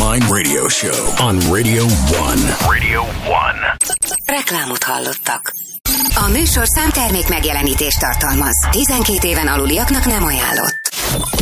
online radio show on Radio 1. Radio 1. Reklámot hallottak. A műsor számtermék megjelenítést tartalmaz. 12 éven aluliaknak nem ajánlott.